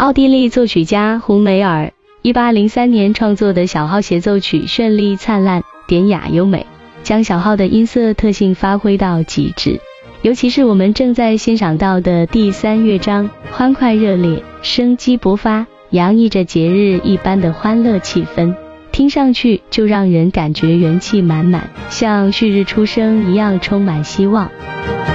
奥地利作曲家胡梅尔1803年创作的小号协奏曲绚丽灿烂，典雅优美，将小号的音色特性发挥到极致。尤其是我们正在欣赏到的第3乐章，欢快热烈，生机勃发，洋溢着节日一般的欢乐气氛，听上去就让人感觉元气满满，像旭日初升一样充满希望。